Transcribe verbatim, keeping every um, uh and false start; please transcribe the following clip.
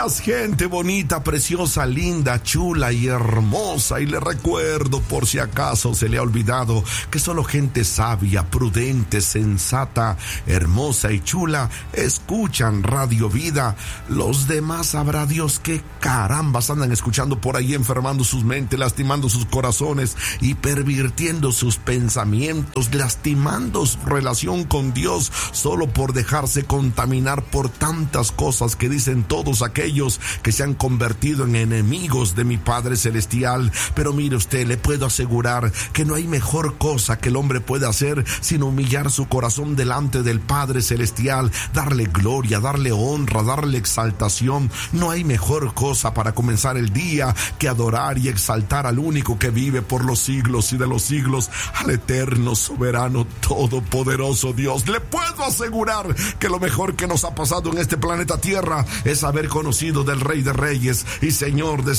Gente bonita, preciosa, linda, chula y hermosa. Y le recuerdo, por si acaso se le ha olvidado, que solo gente sabia, prudente, sensata, hermosa y chula escuchan Radio Vida. Los demás sabrá Dios qué carambas andan escuchando por ahí, enfermando sus mentes, lastimando sus corazones y pervirtiendo sus pensamientos, lastimando su relación con Dios, solo por dejarse contaminar por tantas cosas que dicen todos aquellos que se han convertido en enemigos de mi Padre Celestial. Pero mire usted, le puedo asegurar que no hay mejor cosa que el hombre puede hacer sino humillar su corazón delante del Padre Celestial, darle gloria, darle honra, darle exaltación. No hay mejor cosa para comenzar el día que adorar y exaltar al único que vive por los siglos y de los siglos, al eterno, soberano, todopoderoso Dios. Le puedo asegurar que lo mejor que nos ha pasado en este planeta Tierra es haber conocido del Rey de Reyes y Señor de